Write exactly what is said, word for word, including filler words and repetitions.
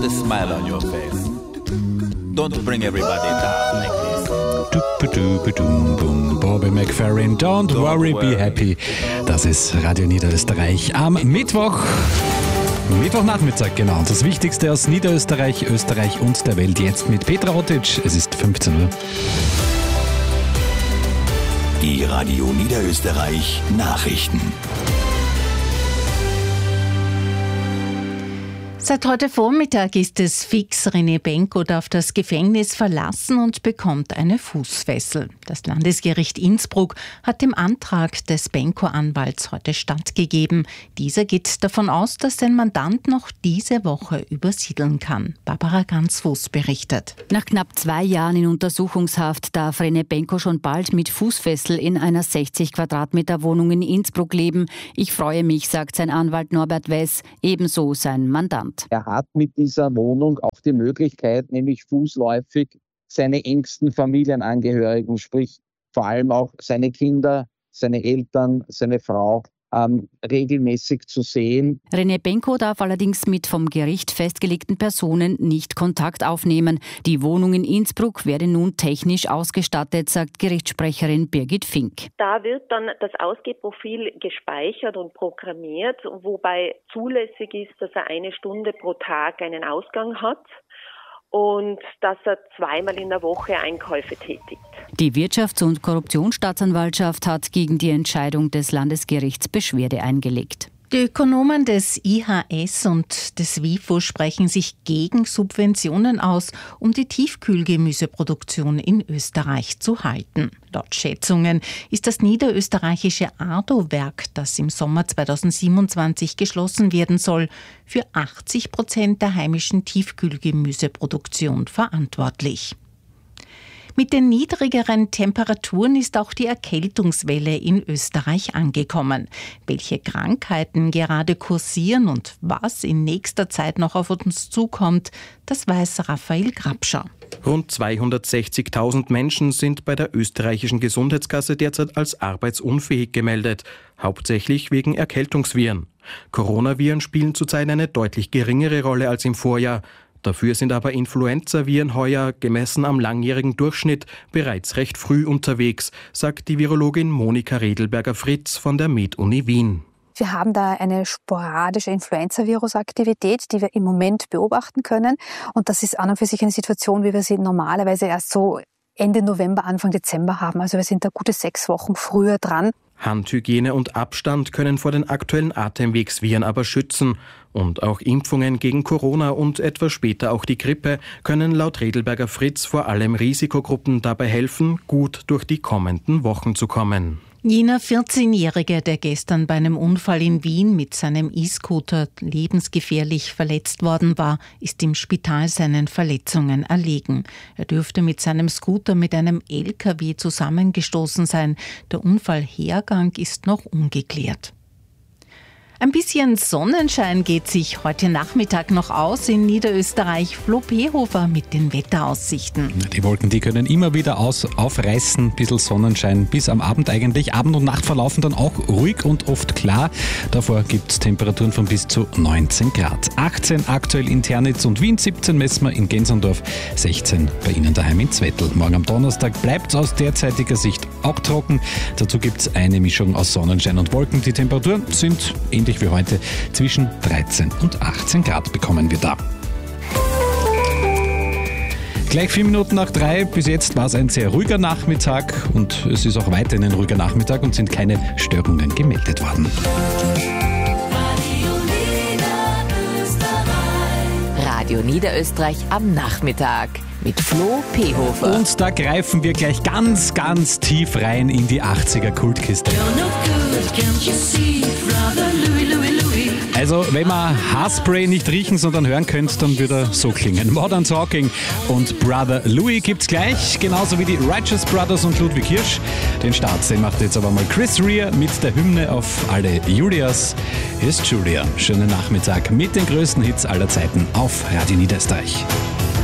a smile on your face. Don't bring everybody down like this. Bobby McFerrin, don't, don't worry, worry, be happy. Das ist Radio Niederösterreich am Mittwoch. Mittwochnachmittag, genau. Das Wichtigste aus Niederösterreich, Österreich und der Welt jetzt mit Petra Otic. Es ist fünfzehn Uhr. Die Radio Niederösterreich Nachrichten. Seit heute Vormittag ist es fix. René Benko darf das Gefängnis verlassen und bekommt eine Fußfessel. Das Landesgericht Innsbruck hat dem Antrag des Benko-Anwalts heute stattgegeben. Dieser geht davon aus, dass sein Mandant noch diese Woche übersiedeln kann. Barbara Gansfuß berichtet. Nach knapp zwei Jahren in Untersuchungshaft darf René Benko schon bald mit Fußfessel in einer sechzig Quadratmeter Wohnung in Innsbruck leben. Ich freue mich, sagt sein Anwalt Norbert Wess, ebenso sein Mandant. Er hat mit dieser Wohnung auch die Möglichkeit, nämlich fußläufig seine engsten Familienangehörigen, sprich vor allem auch seine Kinder, seine Eltern, seine Frau, ähm, regelmäßig zu sehen. René Benko darf allerdings mit vom Gericht festgelegten Personen nicht Kontakt aufnehmen. Die Wohnung in Innsbruck werde nun technisch ausgestattet, sagt Gerichtssprecherin Birgit Fink. Da wird dann das Ausgehprofil gespeichert und programmiert, wobei zulässig ist, dass er eine Stunde pro Tag einen Ausgang hat und dass er zweimal in der Woche Einkäufe tätigt. Die Wirtschafts- und Korruptionsstaatsanwaltschaft hat gegen die Entscheidung des Landesgerichts Beschwerde eingelegt. Die Ökonomen des I H S und des WIFO sprechen sich gegen Subventionen aus, um die Tiefkühlgemüseproduktion in Österreich zu halten. Laut Schätzungen ist das niederösterreichische Ardo-Werk, das im Sommer zweitausendsiebenundzwanzig geschlossen werden soll, für achtzig Prozent der heimischen Tiefkühlgemüseproduktion verantwortlich. Mit den niedrigeren Temperaturen ist auch die Erkältungswelle in Österreich angekommen. Welche Krankheiten gerade kursieren und was in nächster Zeit noch auf uns zukommt, das weiß Raphael Grabscher. Rund zweihundertsechzigtausend Menschen sind bei der österreichischen Gesundheitskasse derzeit als arbeitsunfähig gemeldet, hauptsächlich wegen Erkältungsviren. Coronaviren spielen zurzeit eine deutlich geringere Rolle als im Vorjahr. Dafür sind aber Influenzaviren heuer, gemessen am langjährigen Durchschnitt, bereits recht früh unterwegs, sagt die Virologin Monika Redelberger-Fritz von der Med-Uni Wien. Wir haben da eine sporadische Influenza-Virus-Aktivität, die wir im Moment beobachten können. Und das ist an und für sich eine Situation, wie wir sie normalerweise erst so Ende November, Anfang Dezember haben. Also wir sind da gute sechs Wochen früher dran. Handhygiene und Abstand können vor den aktuellen Atemwegsviren aber schützen. Und auch Impfungen gegen Corona und etwas später auch die Grippe können laut Redelberger-Fritz vor allem Risikogruppen dabei helfen, gut durch die kommenden Wochen zu kommen. Jener vierzehnjährige, der gestern bei einem Unfall in Wien mit seinem E-Scooter lebensgefährlich verletzt worden war, ist im Spital seinen Verletzungen erlegen. Er dürfte mit seinem Scooter mit einem L K W zusammengestoßen sein. Der Unfallhergang ist noch ungeklärt. Ein bisschen Sonnenschein geht sich heute Nachmittag noch aus in Niederösterreich. Flo Pehofer mit den Wetteraussichten. Die Wolken, die können immer wieder aus, aufreißen. Ein bisschen Sonnenschein bis am Abend eigentlich. Abend und Nacht verlaufen dann auch ruhig und oft klar. Davor gibt es Temperaturen von bis zu neunzehn Grad. achtzehn aktuell in Ternitz und Wien, siebzehn messen wir in Gensendorf, sechzehn bei Ihnen daheim in Zwettl. Morgen am Donnerstag bleibt es aus derzeitiger Sicht auch trocken. Dazu gibt es eine Mischung aus Sonnenschein und Wolken. Die Temperaturen sind ähnlich wie heute. Zwischen dreizehn und achtzehn Grad bekommen wir da. Gleich vier Minuten nach drei. Bis jetzt war es ein sehr ruhiger Nachmittag und es ist auch weiterhin ein ruhiger Nachmittag und sind keine Störungen gemeldet worden. Radio Niederösterreich am Nachmittag mit Flo Pehofer. Und da greifen wir gleich ganz, ganz tief rein in die achtziger Kultkiste. Also, wenn man Haarspray nicht riechen, sondern hören könnt, dann würde er so klingen. Modern Talking und Brother Louis gibt's gleich, genauso wie die Righteous Brothers und Ludwig Hirsch. Den Start, den macht jetzt aber mal Chris Rea mit der Hymne auf alle Julias. Hier ist Julia. Schönen Nachmittag mit den größten Hits aller Zeiten auf Radio Niederösterreich.